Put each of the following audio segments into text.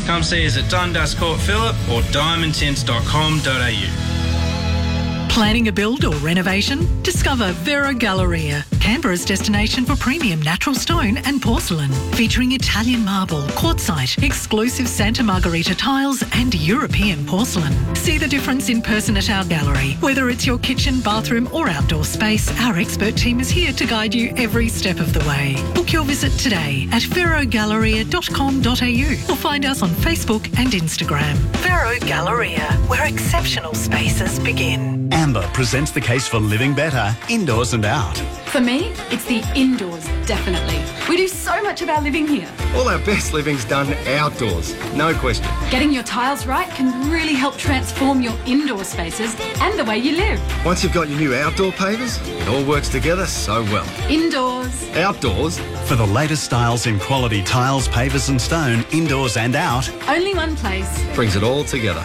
Come see us at Dundas Court Phillip or diamondtints.com.au. Planning a build or renovation? Discover Vero Galleria, Canberra's destination for premium natural stone and porcelain, featuring Italian marble, quartzite, exclusive Santa Margherita tiles and European porcelain. See the difference in person at our gallery. Whether it's your kitchen, bathroom or outdoor space, our expert team is here to guide you every step of the way. Book your visit today at verogalleria.com.au or find us on Facebook and Instagram. Vero Galleria, where exceptional spaces begin. Amber presents the case for living better, indoors and out. For me, it's the indoors, definitely. We do so much of our living here. All our best living's done outdoors, no question. Getting your tiles right can really help transform your indoor spaces and the way you live. Once you've got your new outdoor pavers, it all works together so well. Indoors. Outdoors. For the latest styles in quality tiles, pavers and stone, indoors and out. Only one place. Brings it all together.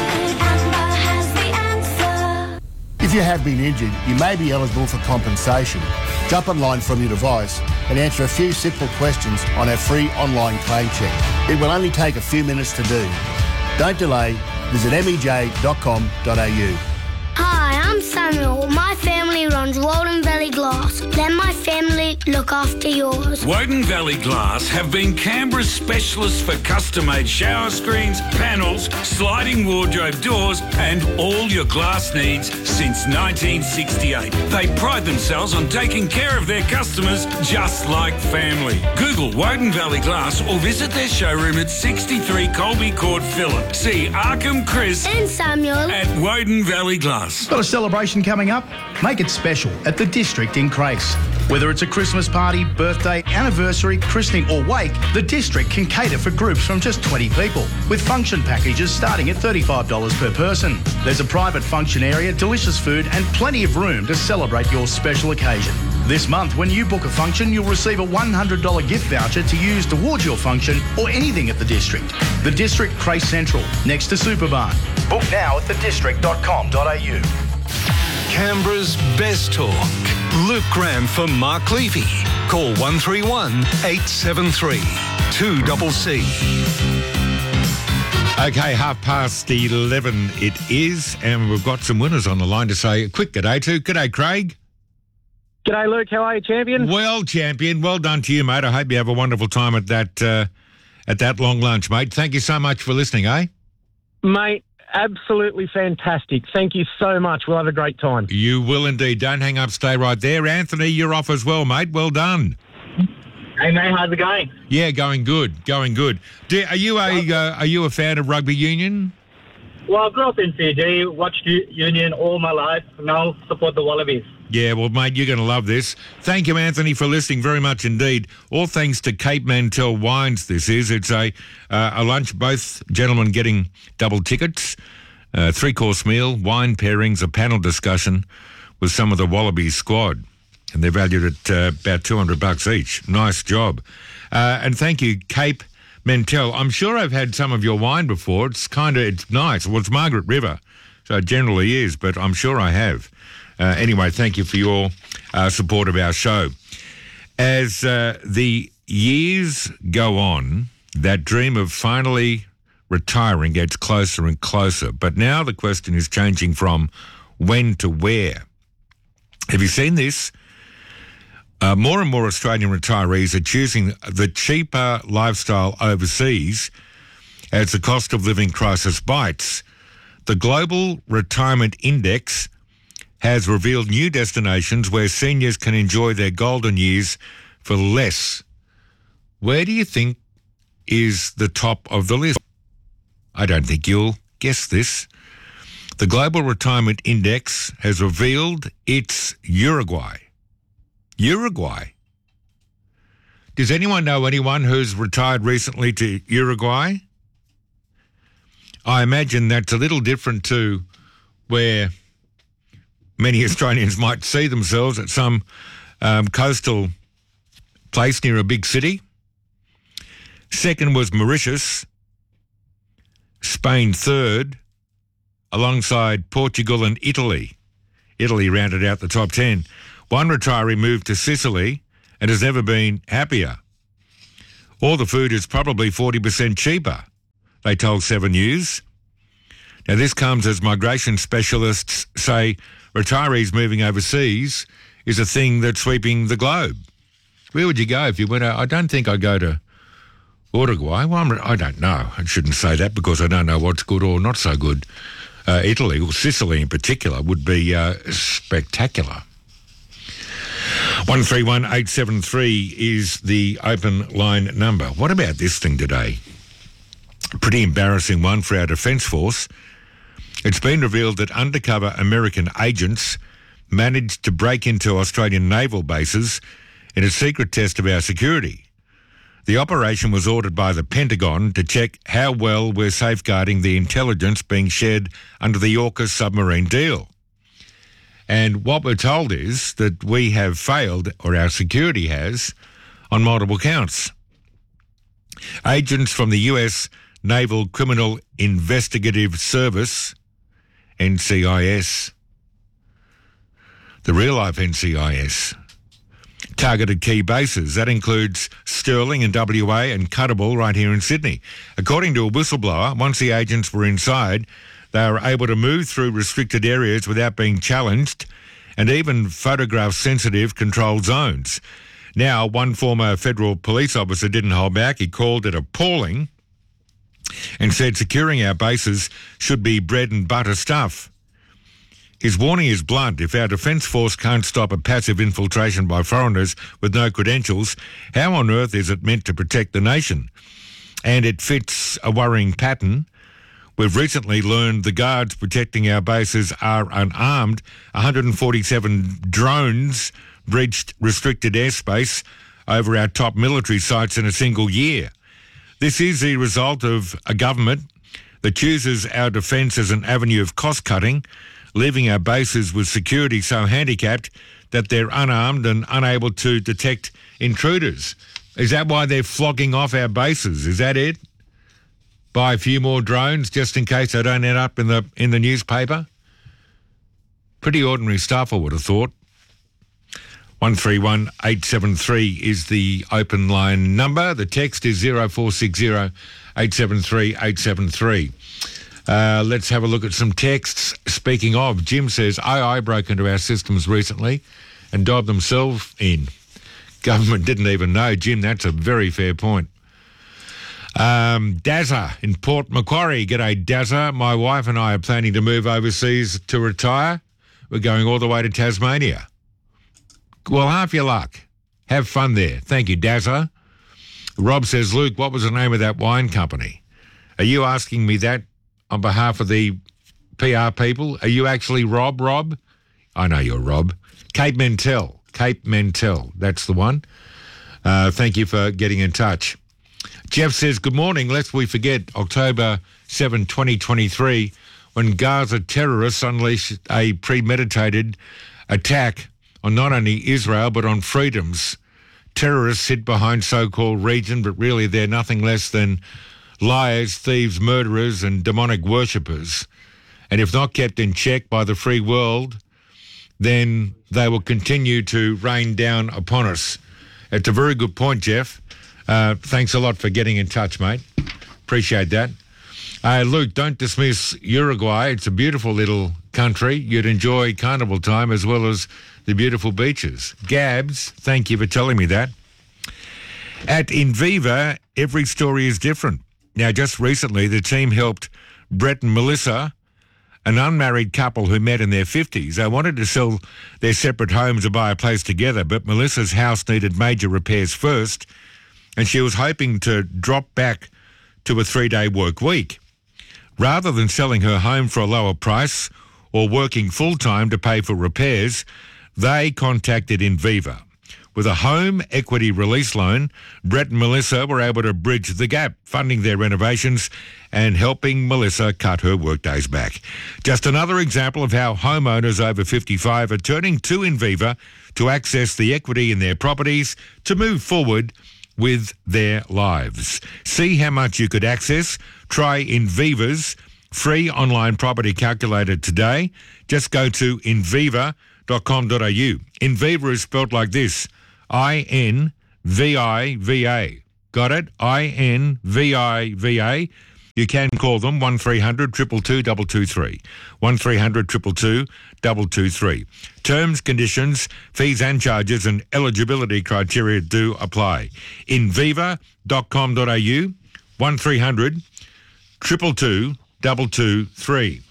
If you have been injured, you may be eligible for compensation. Jump online from your device and answer a few simple questions on our free online claim check. It will only take a few minutes to do. Don't delay. Visit mej.com.au. Hi, I'm Samuel. My family runs Walden Valley Glass. Let my family look after yours. Woden Valley Glass have been Canberra's specialists for custom-made shower screens, panels, sliding wardrobe doors and all your glass needs since 1968. They pride themselves on taking care of their customers just like family. Google Woden Valley Glass or visit their showroom at 63 Colby Court, Phillip. See Arkham, Chris And Samuel at Woden Valley Glass. Got a celebration coming up? Make it special at the District in Crace. Whether it's a Christmas party, birthday, anniversary, christening or wake, the District can cater for groups from just 20 people, with function packages starting at $35 per person. There's a private function area, delicious food and plenty of room to celebrate your special occasion. This month, when you book a function, you'll receive a $100 gift voucher to use towards your function or anything at the District. The District Crace Central, next to Superbarn. Book now at thedistrict.com.au. Canberra's best talk. Luke Graham for Mark Levy. Call 131 873 2CC. Okay, 11:30 it is, and we've got some winners on the line to say a quick g'day to. G'day, Craig. G'day, Luke. How are you, champion? Well, champion. Well done to you, mate. I hope you have a wonderful time at that long lunch, mate. Thank you so much for listening, eh? Mate, absolutely fantastic. Thank you so much. We'll have a great time. You will indeed. Don't hang up. Stay right there. Anthony, you're off as well, mate. Well done. Hey, mate. How's it going? Yeah, going good. Going good. Are you a fan of rugby union? Well, I grew up in Fiji, watched Union all my life, now support the Wallabies. Yeah, well, mate, you're going to love this. Thank you, Anthony, for listening very much indeed. All thanks to Cape Mantell Wines, this is. It's a lunch, both gentlemen getting double tickets, 3-course meal, wine pairings, a panel discussion with some of the Wallabies squad. And they're valued at about $200 each. Nice job. And thank you, Cape Mantell. I'm sure I've had some of your wine before. It's nice. Well, it's Margaret River, so it generally is, but I'm sure I have. Anyway, thank you for your support of our show. As the years go on, that dream of finally retiring gets closer and closer. But now the question is changing from when to where. Have you seen this? More and more Australian retirees are choosing the cheaper lifestyle overseas as the cost of living crisis bites. The Global Retirement Index has revealed new destinations where seniors can enjoy their golden years for less. Where do you think is the top of the list? I don't think you'll guess this. The Global Retirement Index has revealed it's Uruguay. Uruguay. Does anyone know anyone who's retired recently to Uruguay? I imagine that's a little different to where many Australians might see themselves, at some coastal place near a big city. Second was Mauritius. Spain third, alongside Portugal and Italy. Italy rounded out the top 10. One retiree moved to Sicily and has never been happier. All the food is probably 40% cheaper they told 7 News. Now, this comes as migration specialists say retirees moving overseas is a thing that's sweeping the globe. Where would you go if you went out? I don't think I'd go to Uruguay. Well, I don't know. I shouldn't say that because I don't know what's good or not so good. Italy, or Sicily in particular, would be spectacular. 131873 is the open line number. What about this thing today? Pretty embarrassing one for our Defence Force. It's been revealed that undercover American agents managed to break into Australian naval bases in a secret test of our security. The operation was ordered by the Pentagon to check how well we're safeguarding the intelligence being shared under the AUKUS submarine deal. And what we're told is that we have failed, or our security has, on multiple counts. Agents from the US Naval Criminal Investigative Service, NCIS, the real-life NCIS, targeted key bases. That includes Stirling in WA and Cuttable right here in Sydney. According to a whistleblower, once the agents were inside, they were able to move through restricted areas without being challenged and even photograph sensitive controlled zones. Now, one former federal police officer didn't hold back. He called it appalling and said securing our bases should be bread and butter stuff. His warning is blunt. If our Defence Force can't stop a passive infiltration by foreigners with no credentials, how on earth is it meant to protect the nation? And it fits a worrying pattern. We've recently learned the guards protecting our bases are unarmed. 147 drones breached restricted airspace over our top military sites in a single year. This is the result of a government that chooses our defence as an avenue of cost-cutting, leaving our bases with security so handicapped that they're unarmed and unable to detect intruders. Is that why they're flogging off our bases? Is that it? Buy a few more drones just in case they don't end up in the newspaper? Pretty ordinary stuff, I would have thought. 131873 is the open line number. The text is 0460 873 873. Let's have a look at some texts. Speaking of, Jim says, AI broke into our systems recently and dived themselves in. Government didn't even know. Jim, that's a very fair point. Dazza in Port Macquarie. G'day, Dazza. My wife and I are planning to move overseas to retire. We're going all the way to Tasmania. Well, half your luck. Have fun there. Thank you, Dazza. Rob says, Luke, what was the name of that wine company? Are you asking me that on behalf of the PR people? Are you actually Rob? I know you're Rob. Cape Mentel. That's the one. Thank you for getting in touch. Jeff says, good morning. Lest we forget October 7, 2023, when Gaza terrorists unleashed a premeditated attack on not only Israel but on freedoms. Terrorists sit behind so-called region, but really they're nothing less than liars, thieves, murderers and demonic worshippers. And if not kept in check by the free world, then they will continue to rain down upon us. It's a very good point, Jeff. Thanks a lot for getting in touch, mate. Appreciate that. Luke, don't dismiss Uruguay. It's a beautiful little country. You'd enjoy carnival time as well as the beautiful beaches. Gabs, thank you for telling me that. At Inviva, every story is different. Now, just recently, the team helped Brett and Melissa, an unmarried couple who met in their 50s. They wanted to sell their separate homes or buy a place together, but Melissa's house needed major repairs first, and she was hoping to drop back to a 3-day work week. Rather than selling her home for a lower price or working full-time to pay for repairs, they contacted Inviva. With a home equity release loan, Brett and Melissa were able to bridge the gap, funding their renovations and helping Melissa cut her workdays back. Just another example of how homeowners over 55 are turning to Inviva to access the equity in their properties to move forward with their lives. See how much you could access? Try Inviva's free online property calculator today. Just go to inviva.com.au. Inviva is spelled like this, INVIVA. Got it? INVIVA. you can call them 1300 222 223. 1300 222 223. Terms, conditions, fees and charges and eligibility criteria do apply. Inviva.com.au 1300 222 223.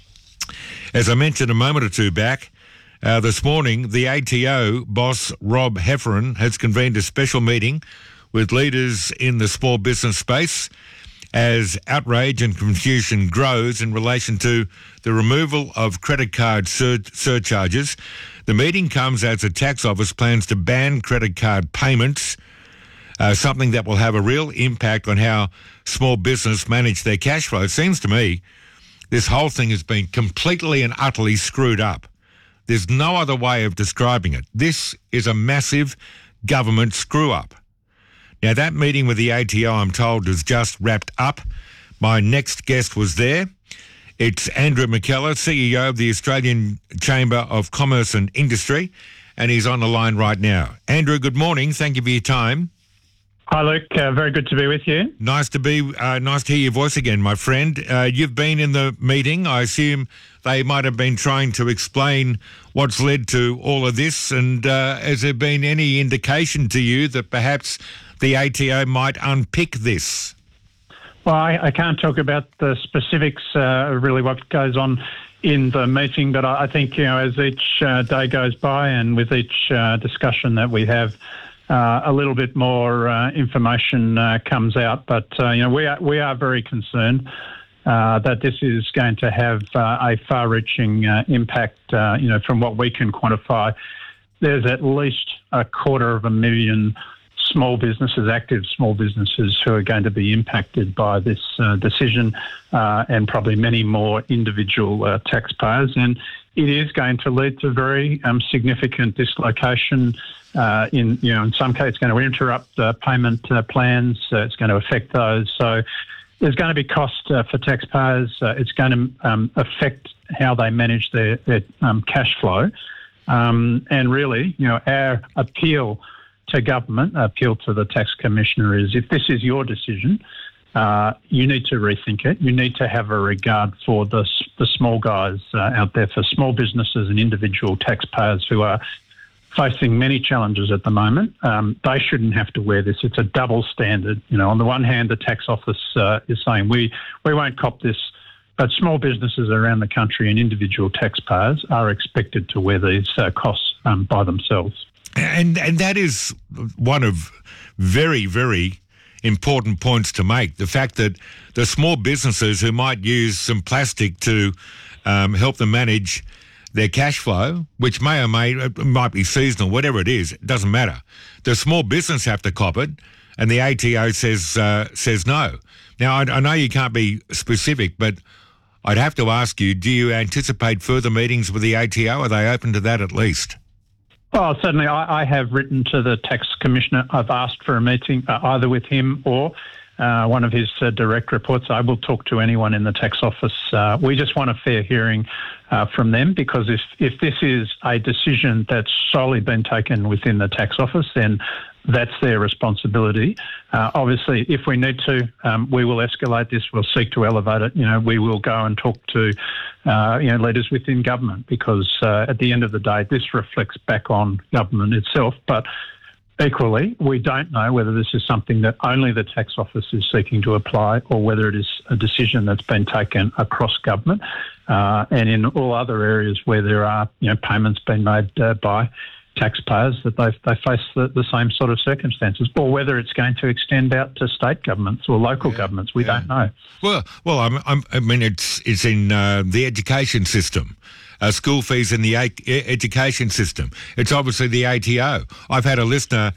As I mentioned a moment or two back, this morning, the ATO boss, Rob Heffernan, has convened a special meeting with leaders in the small business space as outrage and confusion grows in relation to the removal of credit card surcharges. The meeting comes as the tax office plans to ban credit card payments, something that will have a real impact on how small business manage their cash flow. It seems to me this whole thing has been completely and utterly screwed up. There's no other way of describing it. This is a massive government screw-up. Now, that meeting with the ATO, I'm told, is just wrapped up. My next guest was there. It's Andrew McKellar, CEO of the Australian Chamber of Commerce and Industry, and he's on the line right now. Andrew, good morning. Thank you for your time. Hi, Luke. Very good to be with you. Nice to hear your voice again, my friend. You've been in the meeting. I assume they might have been trying to explain what's led to all of this, and has there been any indication to you that perhaps the ATO might unpick this? Well, I can't talk about the specifics, really what goes on in the meeting, but I think, as each day goes by and with each discussion that we have, a little bit more information comes out. But, we are very concerned that this is going to have a far-reaching impact, from what we can quantify. There's at least 250,000 small businesses, active small businesses, who are going to be impacted by this decision, and probably many more individual taxpayers. And it is going to lead to very significant dislocation. In some cases, it's going to interrupt payment plans. It's going to affect those. So there's going to be cost for taxpayers. It's going to affect how they manage their cash flow. And really, our appeal to government, appeal to the tax commissioner is, if this is your decision, you need to rethink it. You need to have a regard for the small guys out there, for small businesses and individual taxpayers who are facing many challenges at the moment. They shouldn't have to wear this. It's a double standard. On the one hand, the tax office is saying we won't cop this, but small businesses around the country and individual taxpayers are expected to wear these costs by themselves. And that is one of very, very important points to make. The fact that the small businesses who might use some plastic to help them manage their cash flow, which might be seasonal, whatever it is, it doesn't matter. The small business have to cop it, and the ATO says no. Now, I know you can't be specific, but I'd have to ask you, do you anticipate further meetings with the ATO? Are they open to that at least? Well, certainly I have written to the tax commissioner. I've asked for a meeting either with him or one of his direct reports. I will talk to anyone in the tax office. We just want a fair hearing from them, because if this is a decision that's solely been taken within the tax office, then that's their responsibility. Obviously, if we need to, we will escalate this. We'll seek to elevate it. We will go and talk to leaders within government, because at the end of the day, this reflects back on government itself. But equally, we don't know whether this is something that only the tax office is seeking to apply, or whether it is a decision that's been taken across government and in all other areas where there are payments being made by taxpayers, that they face the same sort of circumstances, or whether it's going to extend out to state governments or local governments. We don't know. Well, I mean, it's in the education system. School fees in the education system. It's obviously the ATO. I've had a listener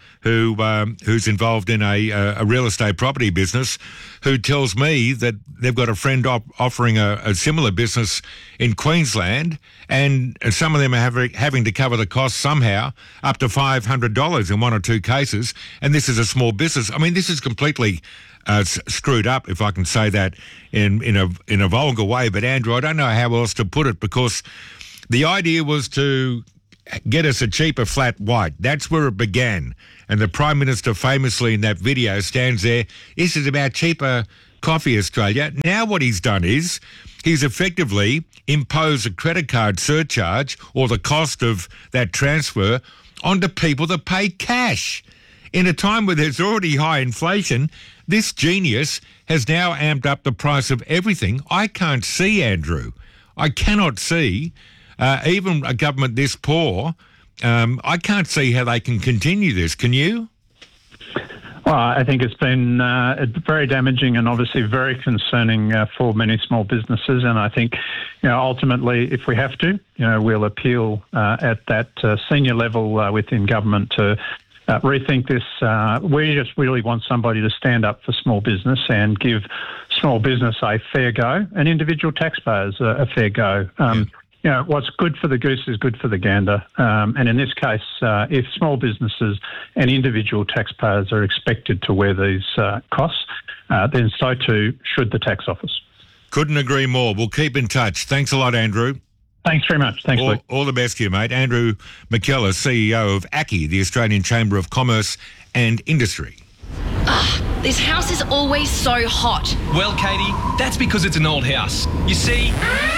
who's involved in a real estate property business who tells me that they've got a friend offering a similar business in Queensland, and some of them are having to cover the costs somehow, up to $500 in one or two cases, and this is a small business. I mean, this is completely screwed up, if I can say that in a vulgar way. But Andrew, I don't know how else to put it, because the idea was to get us a cheaper flat white. That's where it began. And the Prime Minister famously in that video stands there. This is about cheaper Coffee Australia. Now what he's done is he's effectively imposed a credit card surcharge or the cost of that transfer onto people that pay cash. In a time where there's already high inflation, this genius has now amped up the price of everything. I can't see, Andrew. I cannot see, even a government this poor, I can't see how they can continue this. Can you? Well, I think it's been very damaging and obviously very concerning for many small businesses. And I think, ultimately, if we have to, we'll appeal at that senior level within government to rethink this. We just really want somebody to stand up for small business and give small business a fair go and individual taxpayers a fair go. What's good for the goose is good for the gander. And in this case, if small businesses and individual taxpayers are expected to wear these costs, then so too should the tax office. Couldn't agree more. We'll keep in touch. Thanks a lot, Andrew. Thanks very much. Thanks, Luke. All the best to you, mate. Andrew McKellar, CEO of ACCI, the Australian Chamber of Commerce and Industry. This house is always so hot. Well, Katie, that's because it's an old house. You see...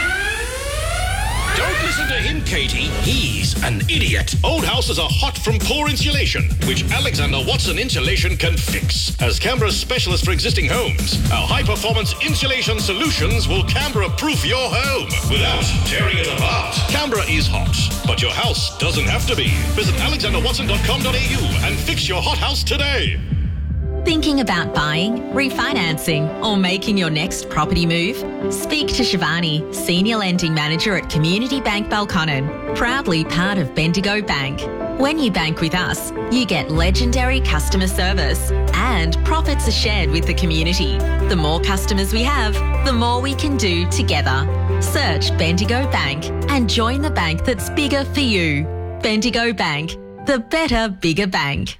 Don't listen to him, Katie. He's an idiot. Old houses are hot from poor insulation, which Alexander Watson Insulation can fix. As Canberra's specialist for existing homes, our high-performance insulation solutions will Canberra-proof your home without tearing it apart. Canberra is hot, but your house doesn't have to be. Visit alexanderwatson.com.au and fix your hot house today. Thinking about buying, refinancing, or making your next property move? Speak to Shivani, Senior Lending Manager at Community Bank Belconnen, proudly part of Bendigo Bank. When you bank with us, you get legendary customer service and profits are shared with the community. The more customers we have, the more we can do together. Search Bendigo Bank and join the bank that's bigger for you. Bendigo Bank, the better, bigger bank.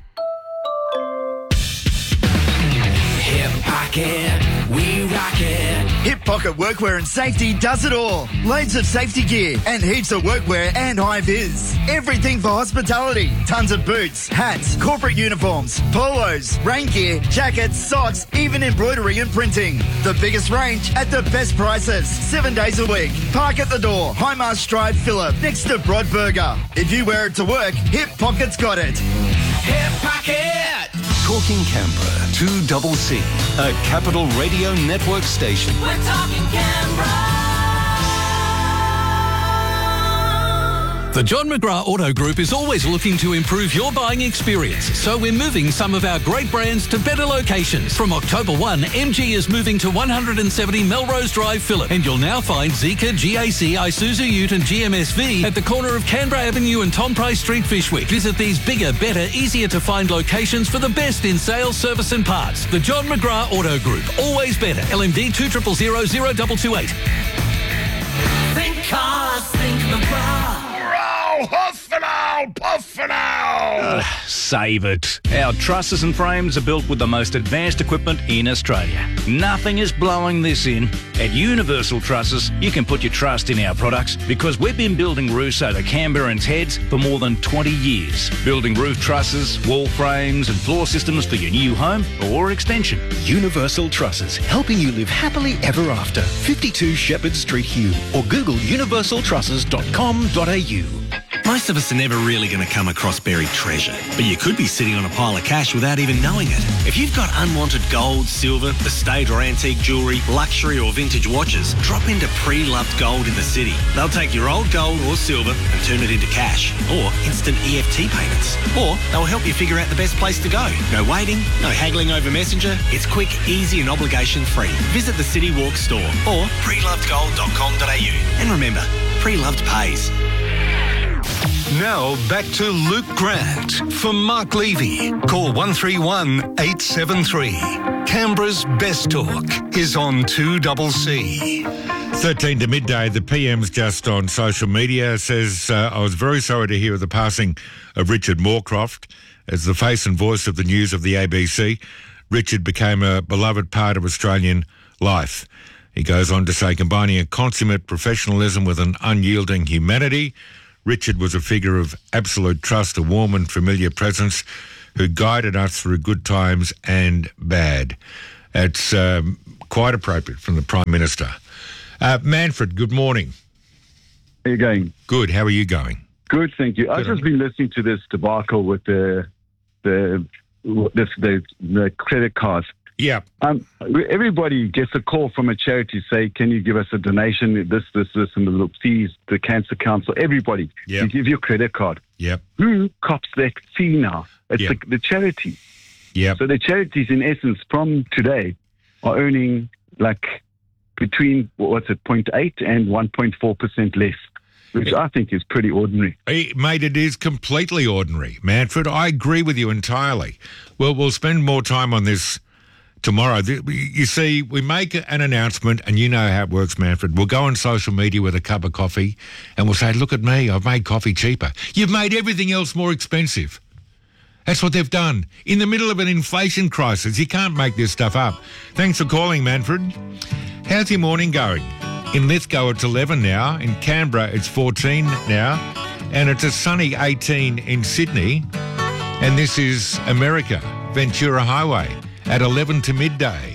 We rock it. Hip Pocket Workwear and Safety does it all. Loads of safety gear and heaps of workwear and high vis. Everything for hospitality. Tons of boots, hats, corporate uniforms, polos, rain gear, jackets, socks, even embroidery and printing. The biggest range at the best prices. 7 days a week. Park at the door. Highmast Drive, Phillip, next to Broadburger. If you wear it to work, Hip Pocket's got it. Hip Pocket! Talking Canberra, 2CC, a Capital Radio Network station. We're talking Canberra. The John McGrath Auto Group is always looking to improve your buying experience, so we're moving some of our great brands to better locations. From October 1, MG is moving to 170 Melrose Drive, Phillip, and you'll now find Zeekr, GAC, Isuzu Ute and GMSV at the corner of Canberra Avenue and Tom Price Street, Fyshwick. Visit these bigger, better, easier to find locations for the best in sales, service and parts. The John McGrath Auto Group, always better. LMD 2000 0228. Think cars, think McGrath. Save it. Our trusses and frames are built with the most advanced equipment in Australia. Nothing is blowing this in. At Universal Trusses, you can put your trust in our products because we've been building roofs over Canberrans' heads for more than 20 years. Building roof trusses, wall frames and floor systems for your new home or extension. Universal Trusses, helping you live happily ever after. 52 Shepherd Street, Hugh, or Google universaltrusses.com.au. Most of us are never really going to come across buried treasure, but you could be sitting on a pile of cash without even knowing it. If you've got unwanted gold, silver, estate or antique jewellery, luxury or vintage watches, drop into Pre-Loved Gold in the city. They'll take your old gold or silver and turn it into cash or instant EFT payments. Or they'll help you figure out the best place to go. No waiting, no haggling over Messenger. It's quick, easy and obligation free. Visit the City Walk store or prelovedgold.com.au. And remember, Pre-Loved pays. Now back to Luke Grant for Mark Levy. Call 131 873. Canberra's Best Talk is on 2CC. 13 to midday, the PM's just on social media says, I was very sorry to hear of the passing of Richard Moorcroft. As the face and voice of the news of the ABC, Richard became a beloved part of Australian life. He goes on to say, combining a consummate professionalism with an unyielding humanity, Richard was a figure of absolute trust, a warm and familiar presence who guided us through good times and bad. It's quite appropriate from the Prime Minister. Manfred, good morning. How are you going? Good. How are you going? Good, thank you. I've just been listening to this debacle with the credit cards. Yeah. Everybody gets a call from a charity say, "Can you give us a donation? This, and the fees." The Cancer Council. Everybody, you give your credit card. Yep. Who cops that fee now? It's the charity. Yeah. So the charities, in essence, from today, are earning between 0.8 and 1.4% less, which I think is pretty ordinary. Mate, it is completely ordinary. Manfred, I agree with you entirely. Well, we'll spend more time on this tomorrow. You see, we make an announcement, and you know how it works, Manfred. We'll go on social media with a cup of coffee, and we'll say, "Look at me, I've made coffee cheaper." You've made everything else more expensive. That's what they've done. In the middle of an inflation crisis, you can't make this stuff up. Thanks for calling, Manfred. How's your morning going? In Lithgow, it's 11 now. In Canberra, it's 14 now. And it's a sunny 18 in Sydney. And this is America, Ventura Highway, at 11 to midday.